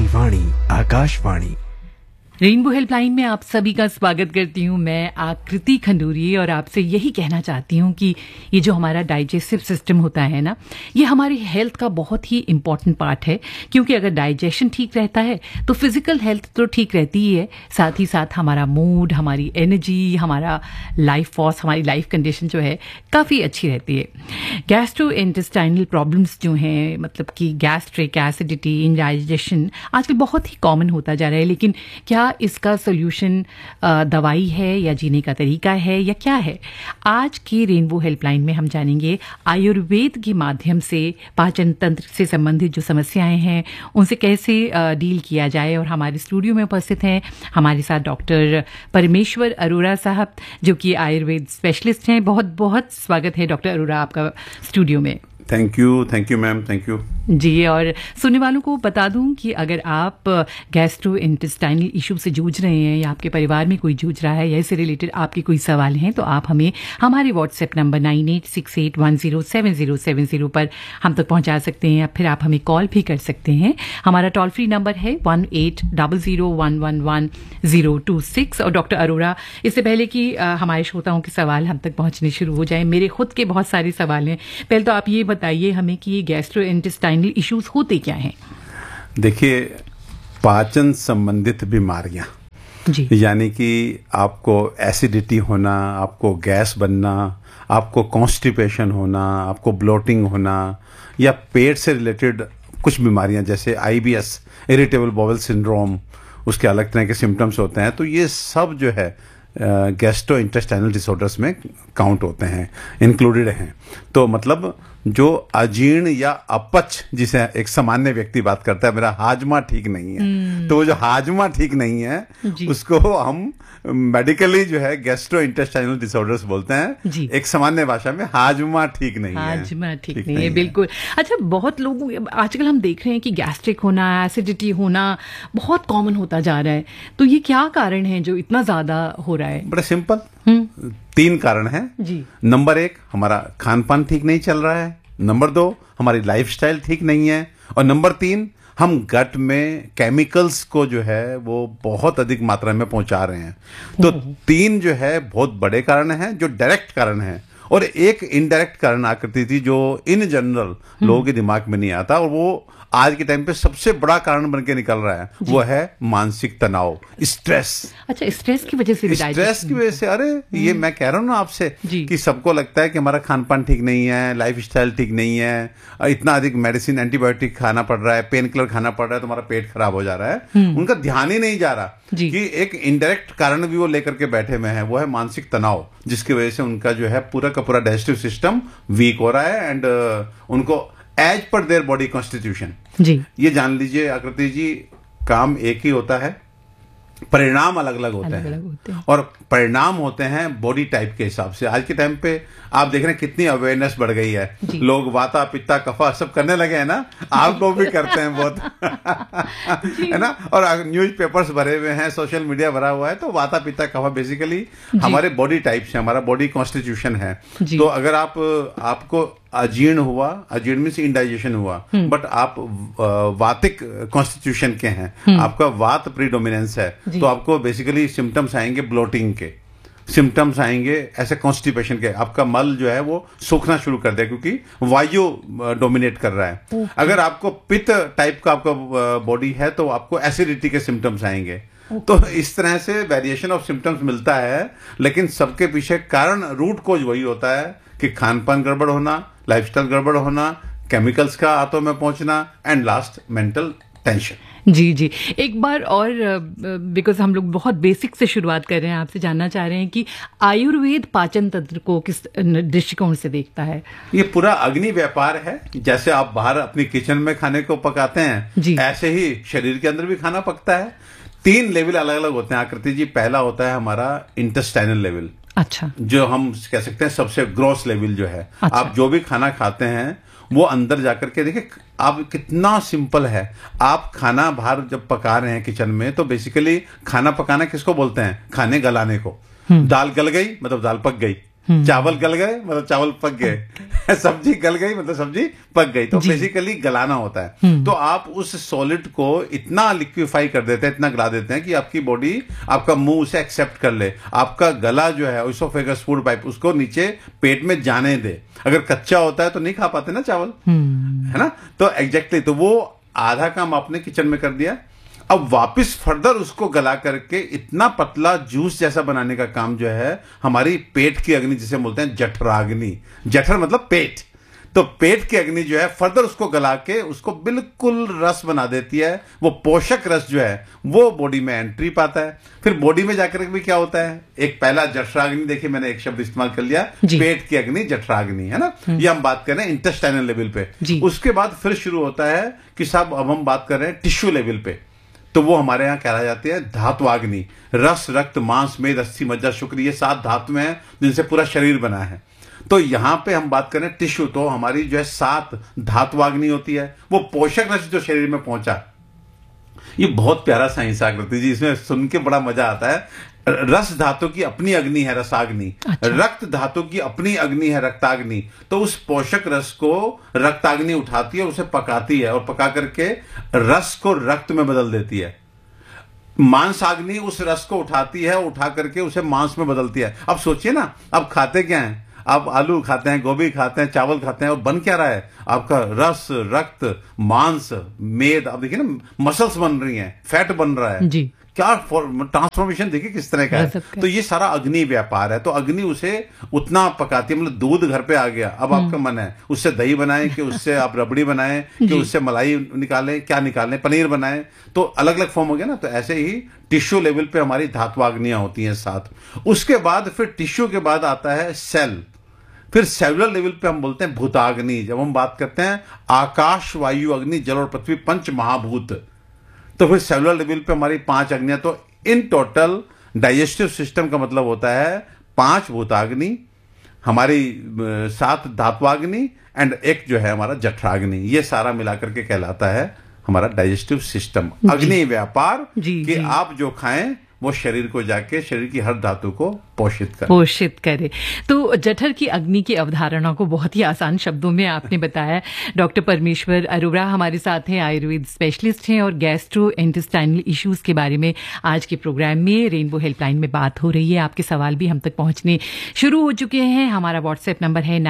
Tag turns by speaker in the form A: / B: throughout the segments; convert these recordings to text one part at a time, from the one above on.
A: वाणी Akashvani.
B: Rainbow helpline में आप सभी का स्वागत करती हूँ। मैं आकृति खंडूरी और आपसे यही कहना चाहती हूँ कि ये जो हमारा डाइजेस्टिव सिस्टम होता है ना, ये हमारी हेल्थ का बहुत ही इम्पॉर्टेंट पार्ट है, क्योंकि अगर डाइजेशन ठीक रहता है तो फिजिकल हेल्थ तो ठीक रहती ही है, साथ ही साथ हमारा मूड, हमारी एनर्जी, हमारा लाइफ फोर्स, हमारी लाइफ कंडीशन जो है काफ़ी अच्छी रहती है। गैस्ट्रो इंटेस्टाइनल प्रॉब्लम्स जो हैं, मतलब कि गैस्ट्रिक एसिडिटी, इंडाइजेशन आजकल बहुत ही कॉमन होता जा रहा है, लेकिन क्या इसका सोल्यूशन दवाई है या जीने का तरीका है या क्या है? आज की रेनबो हेल्पलाइन में हम जानेंगे आयुर्वेद के माध्यम से पाचन तंत्र से संबंधित जो समस्याएं हैं उनसे कैसे डील किया जाए। और हमारे स्टूडियो में उपस्थित हैं हमारे साथ डॉक्टर परमेश्वर अरोड़ा साहब, जो कि आयुर्वेद स्पेशलिस्ट हैं। बहुत बहुत स्वागत है डॉक्टर अरोड़ा आपका स्टूडियो में।
C: Thank you ma'am, thank you
B: जी। और सुनने वालों को बता दूं कि अगर आप गैस्ट्रो इंटेस्टाइनल इशू से जूझ रहे हैं या आपके परिवार में कोई जूझ रहा है या इससे रिलेटेड आपके कोई सवाल हैं, तो आप हमें हमारे व्हाट्सएप नंबर 9868107070 पर हम तक पहुंचा सकते हैं, या फिर आप हमें कॉल भी कर सकते हैं। हमारा टोल फ्री नंबर है 1800111026। और डॉक्टर अरोड़ा, इससे पहले कि हमारे श्रोताओं के सवाल हम तक पहुंचने शुरू हो जाए, मेरे खुद के बहुत सारे सवाल हैं। पहले तो आप ये बताइए हमें कि ये गैस्ट्रो इंटेस्टाइनल इश्यूज होते क्या हैं?
C: देखिए, पाचन संबंधित बीमारियां, यानी कि आपको एसिडिटी होना, आपको गैस बनना, आपको कॉन्स्टिपेशन होना, आपको ब्लोटिंग होना, या पेट से रिलेटेड कुछ बीमारियां जैसे आईबीएस, इरिटेबल बाउल सिंड्रोम, उसके अलग तरह के सिम्टम्स होते हैं, तो ये सब जो है गैस्ट्रो इंटेस्टाइनल डिसऑर्डर्स में काउंट होते हैं, इंक्लूडेड हैं। तो मतलब जो अजीर्ण या अपच, जिसे एक सामान्य व्यक्ति बात करता है, मेरा हाजमा ठीक नहीं है, तो वो जो हाजमा ठीक नहीं है उसको हम मेडिकली जो है गैस्ट्रो इंटेस्टाइनल डिसऑर्डर्स बोलते हैं। एक सामान्य भाषा में हाजमा ठीक नहीं है।
B: हाजमा ठीक नहीं है, बिल्कुल। अच्छा, बहुत लोगों आजकल हम देख रहे हैं कि गैस्ट्रिक होना, एसिडिटी होना बहुत कॉमन होता जा रहा है, तो ये क्या कारण है जो इतना ज्यादा हो रहा है?
C: बड़ा सिंपल, 3 कारण हैं जी। नंबर 1, हमारा खान पान ठीक नहीं चल रहा है। नंबर 2, हमारी लाइफस्टाइल ठीक नहीं है। और नंबर 3, हम गट में केमिकल्स को जो है वो बहुत अधिक मात्रा में पहुंचा रहे हैं। तो 3 जो है बहुत बड़े कारण हैं, जो डायरेक्ट कारण हैं, और एक इनडायरेक्ट कारण आकृति थी जो इन जनरल लोगों के दिमाग में नहीं आता, और वो आज के टाइम पे सबसे बड़ा कारण बन के निकल रहा है, वो है मानसिक तनाव, स्ट्रेस।
B: अच्छा, स्ट्रेस की वजह से?
C: स्ट्रेस की वजह से। अरे ये मैं कह रहा हूँ ना आपसे कि सबको लगता है कि हमारा खान पान ठीक नहीं है, लाइफ स्टाइल ठीक नहीं है, इतना अधिक मेडिसिन, एंटीबायोटिक खाना पड़ रहा है, पेन किलर खाना पड़ रहा है, तो हमारा पेट खराब हो जा रहा है। उनका ध्यान ही नहीं जा रहा कि एक इनडायरेक्ट कारण भी वो लेकर के बैठे में है, वो है मानसिक तनाव, जिसकी वजह से उनका जो है पूरा का पूरा डाइजेस्टिव सिस्टम वीक हो रहा है, एंड उनको as per their body constitution जी, ये जान लीजिए आकृति जी, काम एक ही होता है, परिणाम अलग अलग होते हैं। और परिणाम होते हैं बॉडी टाइप के हिसाब से। आज के टाइम पे आप देख रहे हैं कितनी अवेयरनेस बढ़ गई है, लोग वाता पित्ता कफा सब करने लगे हैं ना, आप लोग भी करते हैं बहुत है ना, और न्यूज पेपर्स भरे हुए हैं, सोशल मीडिया भरा हुआ है, तो वाता पित्ता कफा बेसिकली हमारे बॉडी टाइप से, हमारा बॉडी कॉन्स्टिट्यूशन है। तो अगर आपको अजीर्ण हुआ, अजीर्ण मीन्स इंडाइजेशन हुआ, बट आप वातिक कॉन्स्टिट्यूशन के हैं, आपका वात प्रीडोमिनेंस है, तो आपको बेसिकली सिम्टम्स आएंगे ब्लोटिंग के, सिम्टम्स आएंगे ऐसे कॉन्स्टिपेशन के, आपका मल जो है वो सूखना शुरू कर दे, क्योंकि वायु डोमिनेट कर रहा है। अगर आपको पित्त टाइप का आपका बॉडी है तो आपको एसिडिटी के सिम्टम्स आएंगे। तो इस तरह से वेरिएशन ऑफ सिम्टम्स मिलता है, लेकिन सबके पीछे कारण, रूट कोज वही होता है कि खान पान गड़बड़ होना, लाइफस्टाइल गड़बड़ होना, केमिकल्स का हाथों में पहुंचना, एंड लास्ट मेंटल टेंशन।
B: जी जी, एक बार और, बिकॉज हम लोग बहुत बेसिक से शुरुआत कर रहे हैं, आपसे जानना चाह रहे हैं कि आयुर्वेद पाचन तंत्र को किस दृष्टिकोण से देखता है?
C: ये पूरा अग्नि व्यापार है। जैसे आप बाहर अपनी किचन में खाने को पकाते हैं, ऐसे ही शरीर के अंदर भी खाना पकता है। 3 लेवल अलग अलग होते हैं आकृति जी। पहला होता है हमारा इंटेस्टाइनल लेवल, अच्छा, जो हम कह सकते हैं सबसे ग्रॉस लेवल जो है। अच्छा। आप जो भी खाना खाते हैं वो अंदर जाकर के देखिए, आप कितना सिंपल है। आप खाना बाहर जब पका रहे हैं किचन में, तो बेसिकली खाना पकाना किसको बोलते हैं? खाने गलाने को। दाल गल गई मतलब दाल पक गई, चावल गल गए मतलब चावल पक गए, सब्जी गल गई मतलब सब्जी पक गई। तो बेसिकली गलाना होता है। तो आप उस सॉलिड को इतना लिक्विफाई कर देते हैं, इतना गला देते हैं कि आपकी बॉडी, आपका मुंह उसे एक्सेप्ट कर ले, आपका गला जो है इसोफेगस फूड पाइप उसको नीचे पेट में जाने दे। अगर कच्चा होता है तो नहीं खा पाते ना चावल, है ना। तो एग्जैक्टली तो वो आधा काम आपने किचन में कर दिया। अब वापस फर्दर उसको गला करके इतना पतला जूस जैसा बनाने का काम जो है हमारी पेट की अग्नि, जिसे बोलते हैं जठराग्नि। जठर मतलब पेट, तो पेट की अग्नि जो है फर्दर उसको गला के उसको बिल्कुल रस बना देती है। वो पोषक रस जो है वो बॉडी में एंट्री पाता है। फिर बॉडी में जाकर भी क्या होता है, एक पहला जठराग्नि, देखिए मैंने एक शब्द इस्तेमाल कर लिया, पेट की अग्नि जठराग्नि, है ना। ये हम बात कर रहे हैं इंटेस्टाइनल लेवल पे। उसके बाद फिर शुरू होता है कि साहब अब हम बात कर रहे हैं टिश्यू लेवल पे। तो वो हमारे यहाँ कहला जाती है धात्वाग्नि। रस, रक्त, मांस, मेद, अस्थि, मज्जा, शुक्र, ये 7 धातुएं हैं जिनसे पूरा शरीर बना है। तो यहां पे हम बात करें टिश्यू, तो हमारी जो है 7 धात्वाग्नि होती है। वो पोषक रस जो शरीर में पहुंचा, ये बहुत प्यारा साइंस आकृति जी, इसमें सुन के बड़ा मजा आता है। रस धातु की अपनी अग्नि है रसाग्नि। अच्छा। रक्त धातु की अपनी अग्नि है रक्ताग्नि। तो उस पोषक रस को रक्ताग्नि उठाती है और उसे पकाती है और पका करके रस को रक्त में बदल देती है। मांसाग्नि उस रस को उठाती है, उठा करके उसे मांस में बदलती है। अब सोचिए ना, अब खाते क्या हैं आप? आलू खाते हैं, गोभी खाते हैं, चावल खाते हैं, और बन क्या रहा है आपका? रस, रक्त, मांस, मेद। अब देखिए ना, मसल्स बन रही हैं, फैट बन रहा है जी। क्या ट्रांसफॉर्मेशन देखिए किस तरह का है। तो ये सारा अग्नि व्यापार है। तो अग्नि उसे उतना पकाती है, मतलब दूध घर पे आ गया, अब आपका मन है उससे दही बनाएं कि उससे आप रबड़ी बनाएं कि उससे मलाई निकालें, क्या निकालें, पनीर बनाएं, तो अलग अलग फॉर्म हो गया ना। तो ऐसे ही टिश्यू लेवल पे हमारी धात्वाग्नियां होती हैं 7। उसके बाद फिर टिश्यू के बाद आता है सेल। फिर सेलुलर लेवल पे हम बोलते हैं भूताग्नि। जब हम बात करते हैं आकाश, वायु, अग्नि, जल और पृथ्वी, 5 महाभूत, तो फिर सेलुलर लेवल पे हमारी 5 अग्नियां। तो इन टोटल डाइजेस्टिव सिस्टम का मतलब होता है 5 भूताग्नि, हमारी 7 धात्वाग्नि एंड एक जो है हमारा जठराग्नि। ये सारा मिलाकर के कहलाता है हमारा डाइजेस्टिव सिस्टम। अग्नि व्यापार कि आप जो खाएं वो शरीर को जाके शरीर की हर धातु को पोषित करे।
B: तो जठर की अग्नि की अवधारणा को बहुत ही आसान शब्दों में आपने बताया। डॉक्टर परमेश्वर अरोड़ा हमारे साथ हैं, आयुर्वेद स्पेशलिस्ट हैं और गैस्ट्रो इंटेस्टाइनल इश्यूज के बारे में आज के प्रोग्राम में रेनबो हेल्पलाइन में बात हो रही है। आपके सवाल भी हम तक पहुंचने शुरू हो चुके हैं। हमारा व्हाट्सएप नंबर है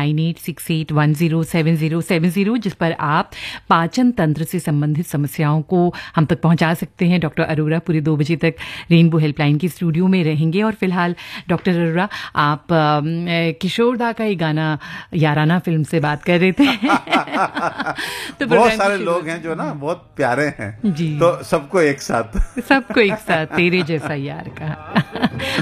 B: 9868107070, जिस पर आप पाचन तंत्र से संबंधित समस्याओं को हम तक पहुंचा सकते हैं। डॉक्टर अरोड़ा पूरे 2 बजे तक रेनबो हेल्पलाइन की स्टूडियो में रहेंगे। और फिलहाल डॉक्टर अरोड़ा, आप किशोर दा का ये गाना याराना फिल्म से बात कर रहे थे।
C: तो बहुत सारे लोग हैं जो ना बहुत प्यारे हैं जी, तो सबको एक साथ
B: तेरे जैसा यार का